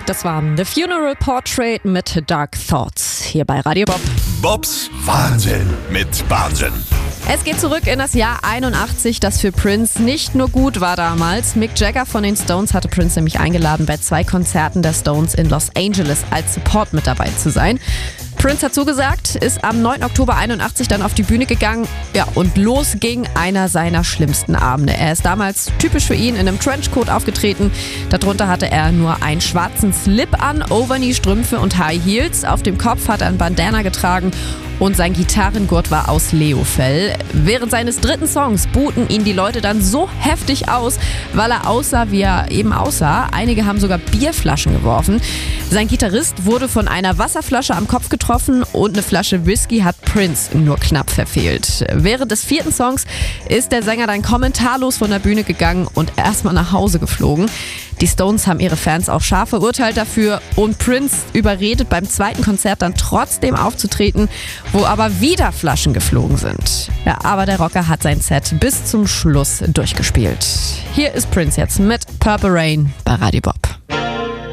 Das war The Funeral Portrait mit Dark Thoughts hier bei Radio Bob. Bobs Wahnsinn mit Wahnsinn. Es geht zurück in das Jahr 81, das für Prince nicht nur gut war damals. Mick Jagger von den Stones hatte Prince nämlich eingeladen, bei 2 Konzerten der Stones in Los Angeles als Support mit dabei zu sein. Prince hat zugesagt, ist am 9. Oktober 81 dann auf die Bühne gegangen. Ja, und los ging einer seiner schlimmsten Abende. Er ist damals typisch für ihn in einem Trenchcoat aufgetreten. Darunter hatte er nur einen schwarzen Slip an, Overknee-Strümpfe und High Heels. Auf dem Kopf hat er ein Bandana getragen und sein Gitarrengurt war aus Leofell. Während seines 3. Songs buhten ihn die Leute dann so heftig aus, weil er aussah, wie er eben aussah. Einige haben sogar Bierflaschen geworfen. Sein Gitarrist wurde von einer Wasserflasche am Kopf getroffen und eine Flasche Whisky hat Prince nur knapp verfehlt. Während des 4. Songs ist der Sänger dann kommentarlos von der Bühne gegangen und erstmal nach Hause geflogen. Die Stones haben ihre Fans auch scharf verurteilt dafür und Prince überredet beim 2. Konzert dann trotzdem aufzutreten, wo aber wieder Flaschen geflogen sind. Ja, aber der Rocker hat sein Set bis zum Schluss durchgespielt. Hier ist Prince jetzt mit Purple Rain bei Radio Bob.